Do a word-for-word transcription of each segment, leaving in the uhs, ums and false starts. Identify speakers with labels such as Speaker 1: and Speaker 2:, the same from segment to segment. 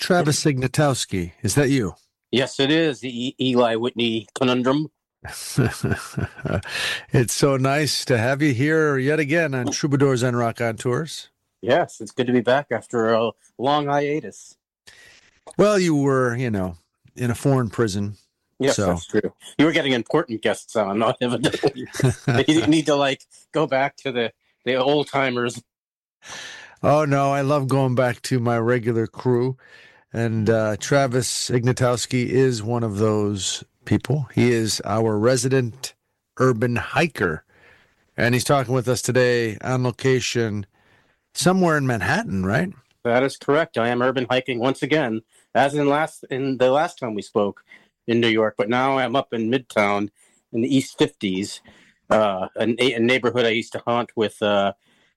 Speaker 1: Travis Ignatowski, is that you?
Speaker 2: Yes, it is the e- Eli Whitney conundrum.
Speaker 1: It's so nice to have you here yet again on Troubadours and Rock on Tours.
Speaker 2: Yes, it's good to be back after a long hiatus.
Speaker 1: Well, you were, you know, in a foreign prison.
Speaker 2: Yes,
Speaker 1: so.
Speaker 2: That's true. You were getting important guests on, not evidently. You didn't need to, like, go back to the, the old timers.
Speaker 1: Oh, no, I love going back to my regular crew. And uh, Travis Ignatowski is one of those people. He is our resident urban hiker. And he's talking with us today on location somewhere in Manhattan, right?
Speaker 2: That is correct. I am urban hiking once again, as in last in the last time we spoke in New York. But now I'm up in Midtown in the East fifties, uh, a, a neighborhood I used to haunt with uh,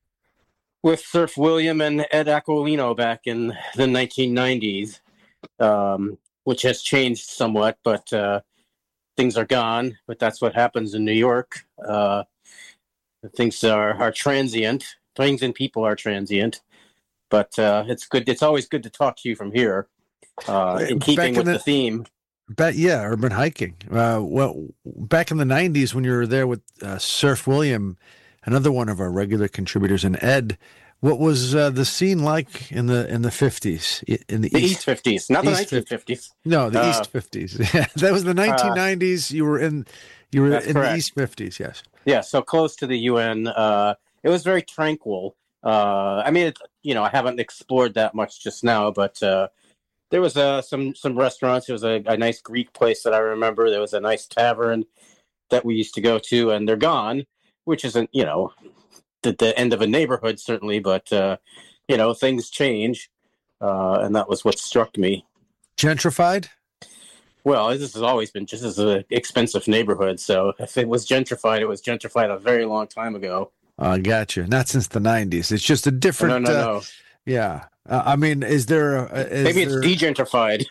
Speaker 2: with Surf William and Ed Aquilino back in the nineteen nineties, um, which has changed somewhat, but uh, things are gone. But that's what happens in New York. Uh, things are, are transient. Things and people are transient. But uh, it's good. It's always good to talk to you from here, uh, in keeping in with the, the theme.
Speaker 1: But yeah, urban hiking. Uh, well, back in the nineties when you were there with uh, Surf William, another one of our regular contributors, and Ed, what was uh, the scene like in the in the fifties? In the,
Speaker 2: the
Speaker 1: East,
Speaker 2: East fifties, not the nineteen fifties.
Speaker 1: No, the
Speaker 2: uh,
Speaker 1: East fifties. Yeah, that was the nineteen nineties. Uh, you were in you were in correct. The East fifties. Yes.
Speaker 2: Yeah, so close to the U N. Uh, it was very tranquil. Uh, I mean, it, you know, I haven't explored that much just now, but uh, there was uh, some some restaurants. There was a, a nice Greek place that I remember. There was a nice tavern that we used to go to, and they're gone, which isn't, you know, the, the end of a neighborhood, certainly, but, uh, you know, things change, uh, and that was what struck me.
Speaker 1: Gentrified?
Speaker 2: Well, this has always been just as an expensive neighborhood, so if it was gentrified, it was gentrified a very long time ago.
Speaker 1: I uh, gotcha. Not since the nineties. It's just a different.
Speaker 2: No, no,
Speaker 1: uh,
Speaker 2: no.
Speaker 1: Yeah. Uh, I mean, is there? A, is
Speaker 2: Maybe
Speaker 1: there...
Speaker 2: it's degentrified.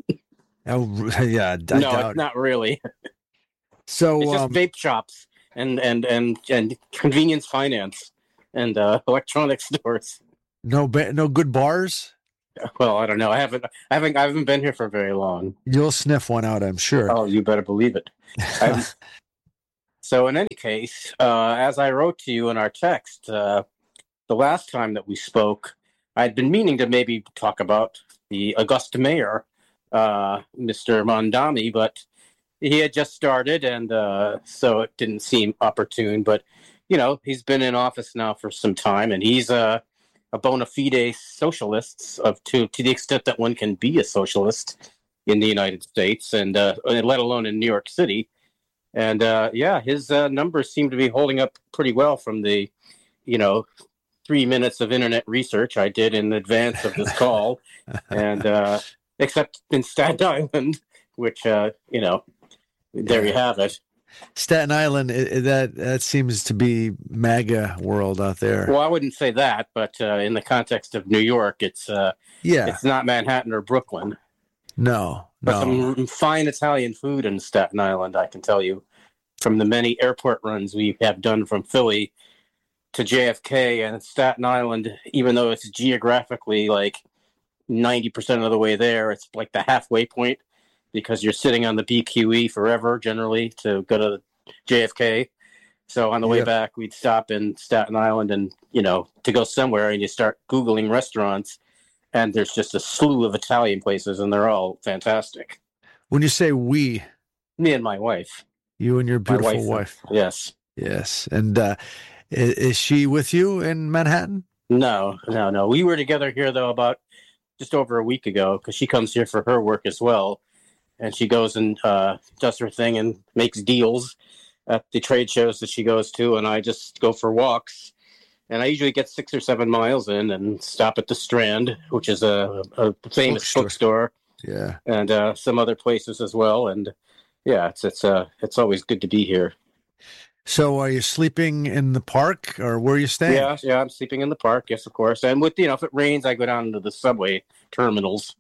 Speaker 1: Oh, yeah. I
Speaker 2: no,
Speaker 1: doubt
Speaker 2: it's not really.
Speaker 1: So
Speaker 2: it's just
Speaker 1: um,
Speaker 2: vape shops and and and and convenience finance and uh, electronic stores.
Speaker 1: No, ba- no good bars.
Speaker 2: Well, I don't know. I haven't. I haven't. I haven't been here for very long.
Speaker 1: You'll sniff one out, I'm sure.
Speaker 2: Oh, you better believe it. So in any case, uh, as I wrote to you in our text, uh, the last time that we spoke, I'd been meaning to maybe talk about the Augusta mayor, uh, Mister Mondami, but he had just started, and uh, so it didn't seem opportune. But, you know, he's been in office now for some time, and he's uh, a bona fide socialist, of to, to the extent that one can be a socialist in the United States, and uh, let alone in New York City. And, uh, yeah, his uh, numbers seem to be holding up pretty well from the, you know, three minutes of internet research I did in advance of this call. and uh, except in Staten Island, which, uh, you know, there you have it.
Speaker 1: Staten Island, that that seems to be MAGA world out there.
Speaker 2: Well, I wouldn't say that, but uh, in the context of New York, it's uh,
Speaker 1: yeah,
Speaker 2: it's not Manhattan or Brooklyn.
Speaker 1: No,
Speaker 2: But
Speaker 1: no.
Speaker 2: some fine Italian food in Staten Island, I can tell you, from the many airport runs we have done from Philly to J F K and Staten Island, even though it's geographically like ninety percent of the way there, it's like the halfway point because you're sitting on the B Q E forever, generally, to go to J F K. So on the way
Speaker 1: yep.
Speaker 2: back, we'd stop in Staten Island and, you know, to go somewhere, and you start Googling restaurants, and there's just a slew of Italian places, and they're all fantastic.
Speaker 1: When you say we,
Speaker 2: me and my wife,
Speaker 1: you and your beautiful
Speaker 2: wife,
Speaker 1: wife,
Speaker 2: yes,
Speaker 1: yes, and uh, is, is she with you in Manhattan?
Speaker 2: No, no, no. We were together here though about just over a week ago because she comes here for her work as well, and she goes and uh, does her thing and makes deals at the trade shows that she goes to, and I just go for walks. And I usually get six or seven miles in and stop at the Strand, which is a, a famous bookstore. bookstore.
Speaker 1: Yeah,
Speaker 2: and uh, some other places as well. And yeah, it's it's uh it's always good to be here.
Speaker 1: So, are you sleeping in the park, or where are you staying?
Speaker 2: Yeah, yeah, I'm sleeping in the park. Yes, of course. And with you know, if it rains, I go down to the subway terminals.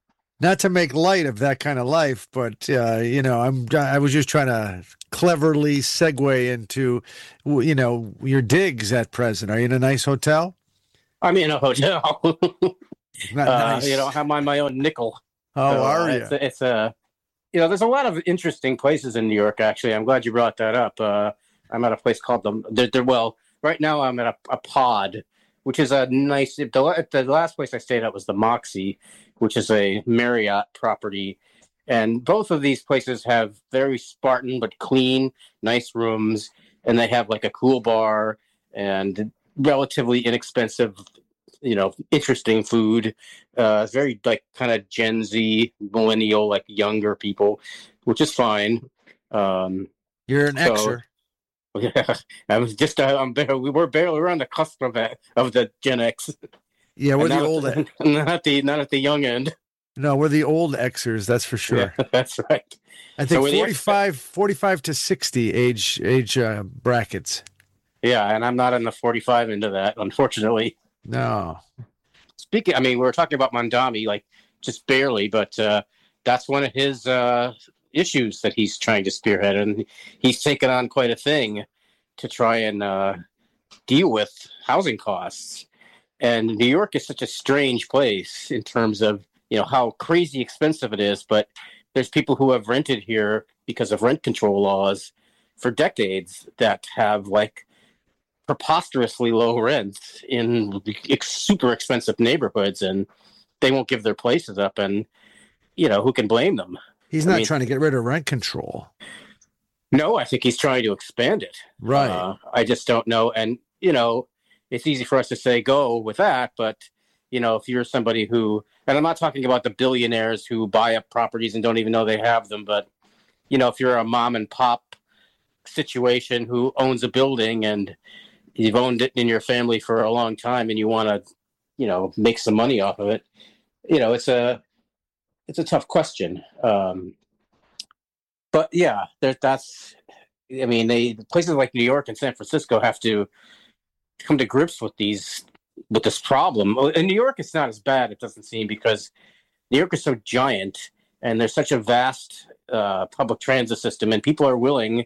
Speaker 1: Not to make light of that kind of life, but uh, you know, I'm I was just trying to cleverly segue into, you know, your digs at present. Are you in a nice hotel?
Speaker 2: I'm in a hotel.
Speaker 1: Not
Speaker 2: uh,
Speaker 1: nice.
Speaker 2: You know, I'm on my own nickel.
Speaker 1: Oh,
Speaker 2: so,
Speaker 1: are
Speaker 2: uh,
Speaker 1: you?
Speaker 2: It's a, it's a, you know, there's a lot of interesting places in New York. Actually, I'm glad you brought that up. Uh, I'm at a place called the. They're, they're, well, right now I'm at a, a Pod, which is a nice. The, the last place I stayed at was the Moxie, which is a Marriott property, and both of these places have very Spartan but clean, nice rooms, and they have like a cool bar and relatively inexpensive, you know, interesting food. Uh, very like kind of Gen Z, millennial, like younger people, which is fine. Um,
Speaker 1: You're an
Speaker 2: so,
Speaker 1: Xer.
Speaker 2: Yeah, I was just uh, I'm barely, we were barely we're on the cusp of that of the Gen X.
Speaker 1: Yeah, we're
Speaker 2: And
Speaker 1: the
Speaker 2: not
Speaker 1: old.
Speaker 2: at the, not at the not at the young end.
Speaker 1: No, we're the old Xers. That's for sure.
Speaker 2: Yeah, that's right.
Speaker 1: I think
Speaker 2: So
Speaker 1: forty-five, forty-five to sixty age age uh, brackets.
Speaker 2: Yeah, and I'm not in the forty-five into that, unfortunately.
Speaker 1: No.
Speaker 2: Speaking, I mean, we were talking about Mondami, like just barely, but uh, that's one of his uh, issues that he's trying to spearhead, and he's taken on quite a thing to try and uh, deal with housing costs. And New York is such a strange place in terms of, you know, how crazy expensive it is, but there's people who have rented here because of rent control laws for decades that have like preposterously low rents in super expensive neighborhoods, and they won't give their places up. And, you know, who can blame them?
Speaker 1: He's
Speaker 2: I
Speaker 1: not
Speaker 2: mean,
Speaker 1: trying to get rid of rent control.
Speaker 2: No, I think he's trying to expand it.
Speaker 1: Right.
Speaker 2: Uh, I just don't know. And, you know, it's easy for us to say go with that, but, you know, if you're somebody who, and I'm not talking about the billionaires who buy up properties and don't even know they have them, but, you know, if you're a mom and pop situation who owns a building and you've owned it in your family for a long time and you want to, you know, make some money off of it, you know, it's a, it's a tough question. Um, but yeah, there, that's, I mean, they, places like New York and San Francisco have to come to grips with these, with this problem. In New York, it's not as bad, it doesn't seem, because New York is so giant and there's such a vast uh, public transit system, and people are willing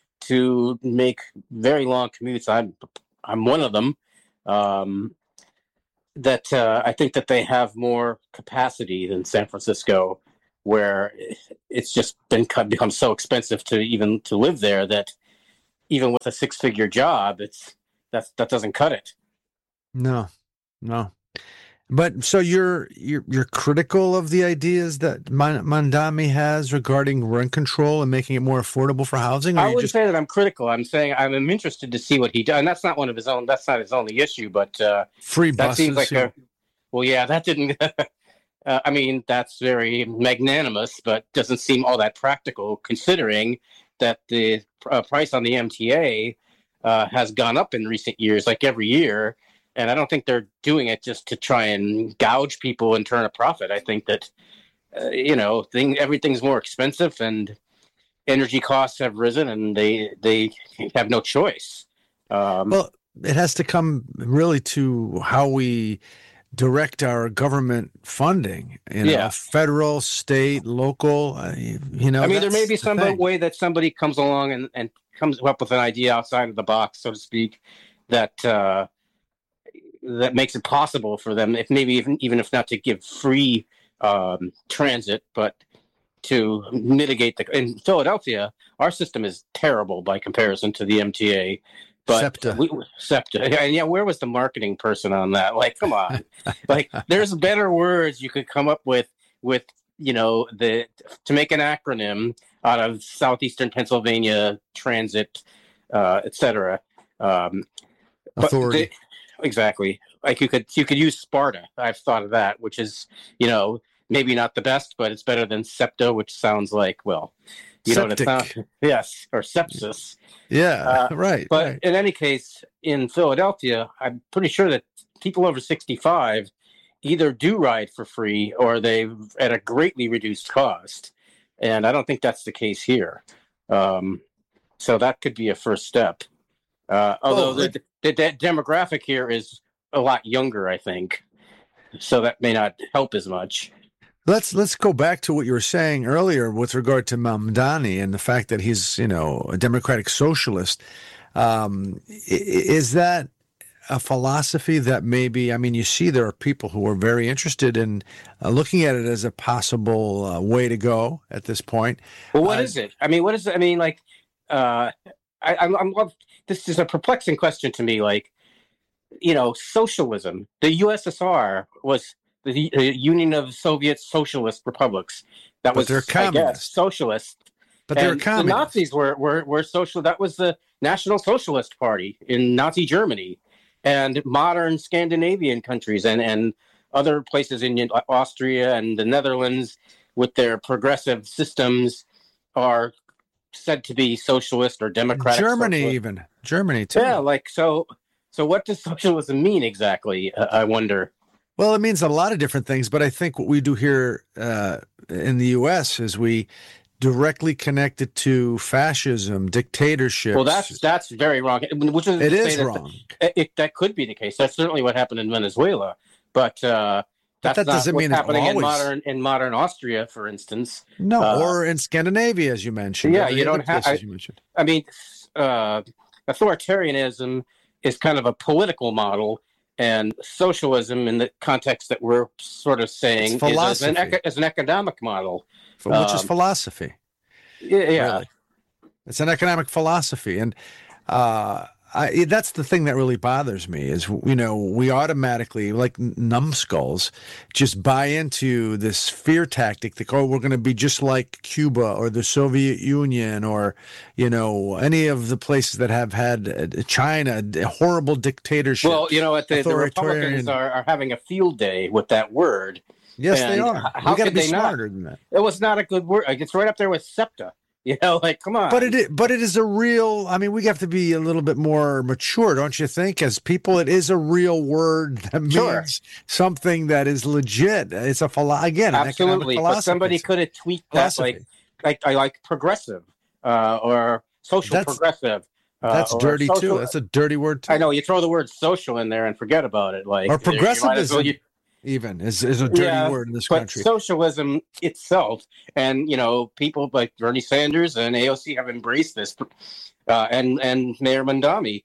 Speaker 2: to make very long commutes. I'm, I'm one of them. Um, that uh, I think that they have more capacity than San Francisco, where it's just been become so expensive to even to live there that even with a six-figure job, it's that that doesn't cut it.
Speaker 1: No, no. But so you're you're you're critical of the ideas that Mondami has regarding rent control and making it more affordable for housing? Or
Speaker 2: I
Speaker 1: you
Speaker 2: wouldn't
Speaker 1: just...
Speaker 2: say that I'm critical. I'm saying I'm interested to see what he does, and that's not one of his own. That's not his only issue. But uh,
Speaker 1: free
Speaker 2: that
Speaker 1: buses.
Speaker 2: seems like
Speaker 1: yeah.
Speaker 2: a well, yeah, that didn't. uh, I mean, that's very magnanimous, but doesn't seem all that practical, considering that the uh, price on the M T A uh, has gone up in recent years, like every year. And I don't think they're doing it just to try and gouge people and turn a profit. I think that, uh, you know, thing, everything's more expensive and energy costs have risen and they they have no choice. Um,
Speaker 1: well, it has to come really to how we direct our government funding, you know,
Speaker 2: yeah.
Speaker 1: federal, state, local, uh, you know.
Speaker 2: I mean, there may be
Speaker 1: the
Speaker 2: some
Speaker 1: thing.
Speaker 2: way that somebody comes along and, and comes up with an idea outside of the box, so to speak, that uh, that makes it possible for them, if maybe even even if not to give free um, transit, but to mitigate the. In Philadelphia, our system is terrible by comparison to the M T A. But
Speaker 1: SEPTA.
Speaker 2: We, SEPTA. And yeah, where was the marketing person on that? Like, come on. Like, there's better words you could come up with, with, you know, the to make an acronym out of Southeastern Pennsylvania Transit, uh, et cetera. Um,
Speaker 1: Authority.
Speaker 2: They, exactly. Like you could you could use Sparta. I've thought of that, which is, you know, maybe not the best, but it's better than SEPTA, which sounds like, well, you
Speaker 1: Septic.
Speaker 2: know what it sounds. Yes, or sepsis.
Speaker 1: Yeah,
Speaker 2: Uh,
Speaker 1: right.
Speaker 2: But
Speaker 1: right.
Speaker 2: in any case, in Philadelphia, I'm pretty sure that people over sixty-five either do ride for free or they at a greatly reduced cost. And I don't think that's the case here. Um, so that could be a first step. Uh, although
Speaker 1: Oh,
Speaker 2: the, the, the demographic here is a lot younger, I think. So that may not help as much.
Speaker 1: Let's let's go back to what you were saying earlier with regard to Mamdani and the fact that he's, you know, a democratic socialist. Um, is that a philosophy that maybe, I mean, you see there are people who are very interested in uh, looking at it as a possible uh, way to go at this point.
Speaker 2: Well, what
Speaker 1: uh,
Speaker 2: is it? I mean, what is it? I mean, like, uh, I, I'm, I'm, this is a perplexing question to me. Like, you know, socialism. The U S S R was the, the Union of Soviet Socialist Republics. That
Speaker 1: But
Speaker 2: was,
Speaker 1: they're
Speaker 2: I guess,
Speaker 1: communist.
Speaker 2: socialist.
Speaker 1: But they're
Speaker 2: And the
Speaker 1: communist.
Speaker 2: Nazis were, were, were social. That was the National Socialist Party in Nazi Germany and modern Scandinavian countries and, and other places in Austria and the Netherlands with their progressive systems are said to be socialist or democratic.
Speaker 1: Germany,
Speaker 2: socialist.
Speaker 1: even Germany too.
Speaker 2: Yeah, like so. So, what does socialism mean exactly? Uh, I wonder.
Speaker 1: Well, it means a lot of different things, but I think what we do here uh, in the U S is we directly connect it to fascism, dictatorship.
Speaker 2: Well, that's that's very wrong. Which is
Speaker 1: it
Speaker 2: to
Speaker 1: is
Speaker 2: say that
Speaker 1: wrong.
Speaker 2: It, it, that could be the case. That's certainly what happened in Venezuela, but uh, that's
Speaker 1: that
Speaker 2: not
Speaker 1: doesn't
Speaker 2: what's
Speaker 1: mean it
Speaker 2: happening in
Speaker 1: always-
Speaker 2: modern in modern Austria, for instance.
Speaker 1: No,
Speaker 2: uh,
Speaker 1: or in Scandinavia, as you mentioned.
Speaker 2: Yeah,
Speaker 1: or the
Speaker 2: you
Speaker 1: other
Speaker 2: don't have-
Speaker 1: places
Speaker 2: I-
Speaker 1: you mentioned.
Speaker 2: I mean, uh, authoritarianism is kind of a political model, and socialism, in the context that we're sort of saying,
Speaker 1: It's
Speaker 2: is, is, an,
Speaker 1: philosophy.
Speaker 2: eco- is an economic model.
Speaker 1: For- which is
Speaker 2: um,
Speaker 1: philosophy.
Speaker 2: Yeah, yeah.
Speaker 1: Really. It's an economic philosophy. And uh, I, that's the thing that really bothers me is, you know, we automatically, like numbskulls, just buy into this fear tactic that, oh, we're going to be just like Cuba or the Soviet Union or, you know, any of the places that have had uh, China, horrible dictatorship.
Speaker 2: Well, you know what? The, the
Speaker 1: authoritarian-
Speaker 2: Republicans are, are having a field day with that word.
Speaker 1: Yes, they
Speaker 2: and
Speaker 1: are.
Speaker 2: h- how
Speaker 1: We got to
Speaker 2: could
Speaker 1: be
Speaker 2: they not?
Speaker 1: smarter than that.
Speaker 2: It was not a good word. Like, it's right up there with SEPTA. You know, like, come on.
Speaker 1: But it is, but it is a real, I mean, we have to be a little bit more mature, don't you think? As people, it is a real word that means
Speaker 2: Sure.
Speaker 1: something that is legit. It's a philo- again, an
Speaker 2: Absolutely.
Speaker 1: economic
Speaker 2: But
Speaker 1: philosophy.
Speaker 2: somebody could have tweaked that,
Speaker 1: Philosophy.
Speaker 2: like, like I like progressive uh, or social
Speaker 1: That's-
Speaker 2: progressive. Uh,
Speaker 1: That's
Speaker 2: or
Speaker 1: dirty
Speaker 2: social-
Speaker 1: too. That's a dirty word too.
Speaker 2: I know, you throw the word social in there and forget about it. Like,
Speaker 1: Or
Speaker 2: you might as well-
Speaker 1: progressivism
Speaker 2: you-
Speaker 1: even is, is a dirty
Speaker 2: Yeah,
Speaker 1: word in this
Speaker 2: but
Speaker 1: country.
Speaker 2: socialism itself, and you know, people like Bernie Sanders and A O C have embraced this, uh, and and Mayor Mandami,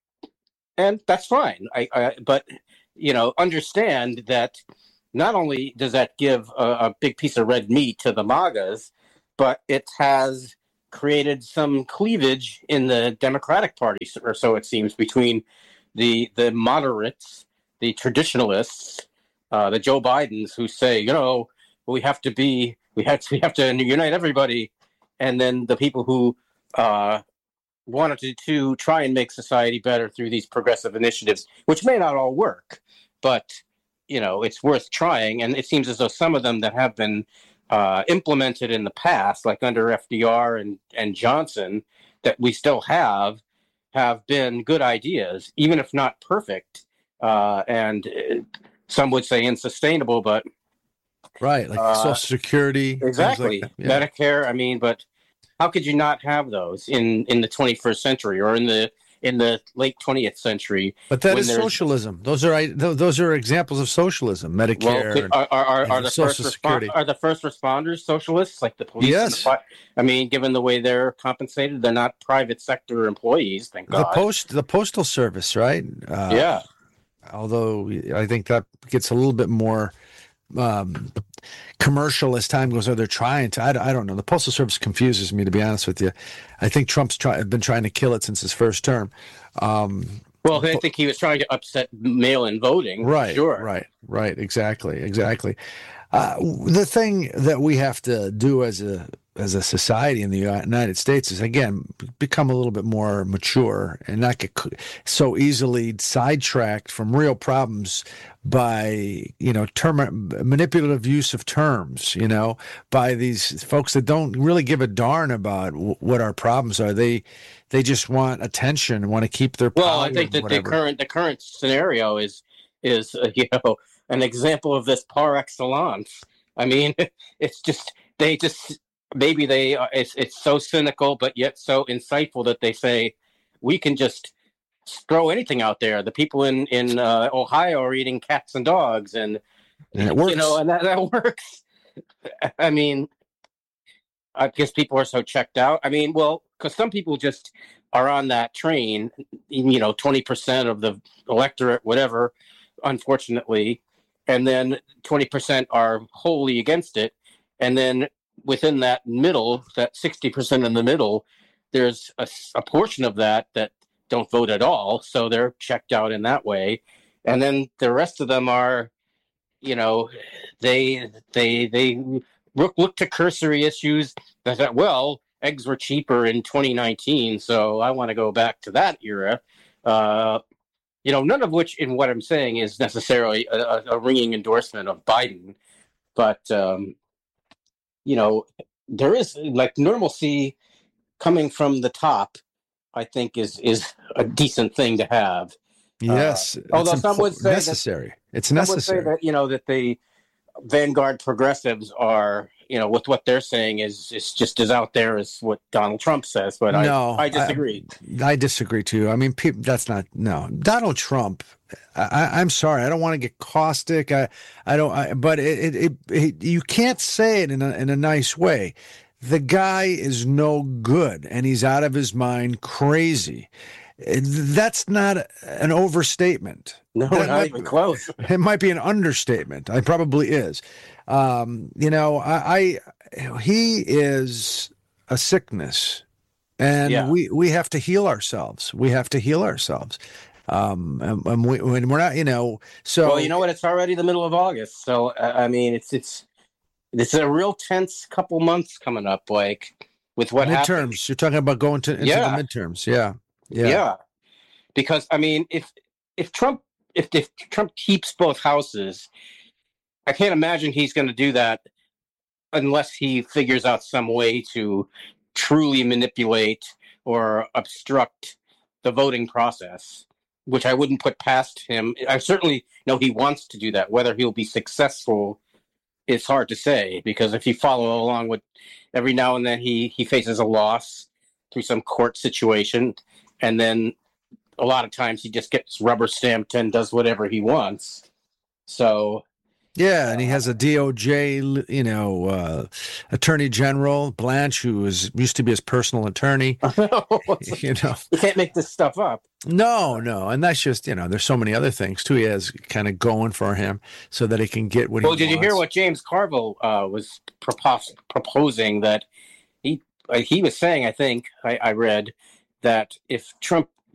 Speaker 2: and that's fine. I, I but you know, understand that not only does that give a, a big piece of red meat to the MAGAs, but it has created some cleavage in the Democratic Party, or so it seems, between the the moderates, the traditionalists, uh, the Joe Bidens, who say, you know, we have to be, we have to, we have to unite everybody, and then the people who uh, wanted to, to try and make society better through these progressive initiatives, which may not all work, but you know, it's worth trying. And it seems as though some of them that have been uh, implemented in the past, like under F D R and, and Johnson, that we still have, have been good ideas, even if not perfect. Uh, and uh, some would say unsustainable, but
Speaker 1: Right, like
Speaker 2: uh,
Speaker 1: Social Security. things
Speaker 2: exactly,
Speaker 1: like that. Yeah.
Speaker 2: Medicare. I mean, but how could you not have those in, in the twenty-first century or in the in the late twentieth century?
Speaker 1: But that
Speaker 2: when
Speaker 1: is
Speaker 2: there's-
Speaker 1: socialism. Those are I- th- those are examples of socialism.
Speaker 2: Well,
Speaker 1: Medicare.
Speaker 2: could,
Speaker 1: and-
Speaker 2: are, are, are,
Speaker 1: and
Speaker 2: are the
Speaker 1: Social
Speaker 2: first
Speaker 1: Security.
Speaker 2: respon- are the first responders socialists, like the police? and
Speaker 1: Yes.
Speaker 2: the fi- I mean, given the way they're compensated, they're not private sector employees. Thank
Speaker 1: the
Speaker 2: God.
Speaker 1: post, the postal service, right? Uh,
Speaker 2: yeah.
Speaker 1: Although I think that gets a little bit more um, commercial as time goes on. They're trying to. I, I don't know. The postal service confuses me, to be honest with you. I think Trump's try, been trying to kill it since his first term. Um,
Speaker 2: Well, I think he was trying to upset mail-in voting.
Speaker 1: Right,
Speaker 2: Sure.
Speaker 1: right, right. Exactly, exactly. Uh, the thing that we have to do as a as a society in the United States is, again, become a little bit more mature and not get c- so easily sidetracked from real problems by, you know, term manipulative use of terms, you know, by these folks that don't really give a darn about w- what our problems are. They they just want attention and want to keep their power.
Speaker 2: Well, I think that the
Speaker 1: whatever.
Speaker 2: current the current scenario is is uh, you know, an example of this par excellence. I mean, it's just they just maybe they uh, it's it's so cynical but yet so insightful that they say we can just throw anything out there. The people in in uh, Ohio are eating cats and dogs, and
Speaker 1: And it works.
Speaker 2: you know, and that, that works. I mean, I guess people are so checked out. I mean, well, because some people just are on that train, you know, twenty percent of the electorate, whatever, unfortunately, and then twenty percent are wholly against it. And then within that middle, that sixty percent in the middle, there's a, a portion of that that don't vote at all. So they're checked out in that way. And then the rest of them are, you know, they, they, they look, look to cursory issues that, that, well, eggs were cheaper in twenty nineteen, so I want to go back to that era. Uh, you know, none of which, in what I'm saying, is necessarily a, a ringing endorsement of Biden. But, um, you know, there is, like, normalcy coming from the top, I think, is is a decent thing to have.
Speaker 1: Yes.
Speaker 2: Uh, although some would say
Speaker 1: necessary.
Speaker 2: That,
Speaker 1: it's
Speaker 2: some
Speaker 1: necessary.
Speaker 2: would say that, you know, that the vanguard progressives are, you know, with what they're saying is is just as out there as what Donald Trump says. But
Speaker 1: no,
Speaker 2: I, I disagree.
Speaker 1: I, I disagree too. I mean, people, that's not no Donald Trump. I, I'm sorry. I don't want to get caustic. I I don't. I, but it, it, it you can't say it in a in a nice way. The guy is no good, and he's out of his mind, crazy. That's not an overstatement.
Speaker 2: No,
Speaker 1: that
Speaker 2: not
Speaker 1: might,
Speaker 2: even close.
Speaker 1: It might be an understatement. It probably is. Um, you know, I, I he is a sickness, and yeah. we we have to heal ourselves. We have to heal ourselves. Um, and, and we, when we're not, you know, so
Speaker 2: well, you know what? It's already the middle of August, so I mean, it's it's it's a real tense couple months coming up, like with what
Speaker 1: midterms.
Speaker 2: happens.
Speaker 1: You're talking about going to into yeah. the midterms, yeah. Yeah.
Speaker 2: yeah, because I mean, if if Trump if, if Trump keeps both houses, I can't imagine he's going to do that unless he figures out some way to truly manipulate or obstruct the voting process, which I wouldn't put past him. I certainly know he wants to do that. Whether he'll be successful, it's hard to say, because if you follow along with every now and then he he faces a loss through some court situation. And then a lot of times he just gets rubber stamped and does whatever he wants. So,
Speaker 1: yeah, and he has a D O J, you know, uh, Attorney General Blanche, who is used to be his personal attorney. you know,
Speaker 2: you can't make this stuff up.
Speaker 1: No, no, and that's just, you know, there's so many other things too. He has kind of going for him so that he can get what
Speaker 2: well,
Speaker 1: he.
Speaker 2: Well, did
Speaker 1: wants.
Speaker 2: You hear what James Carville uh, was propos- proposing that he uh, he was saying? I think I, I read. That if Trump